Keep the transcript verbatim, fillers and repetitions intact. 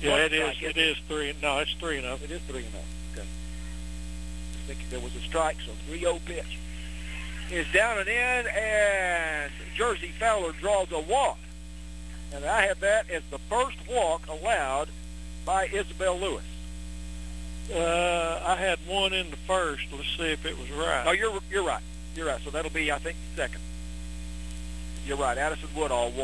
Yeah, one it is. strike, It isn't is three. No, it's three and oh. It is three and oh. Okay. I think there was a strike, so three oh pitch. Is down and in, and Jersey Fowler draws a walk. And I have that as the first walk allowed by Isabel Lewis. Uh, I had one in the first. Let's see if it was right. No, you're you're right. You're right. So that'll be, I think, second. You're right. Addison Woodall walked.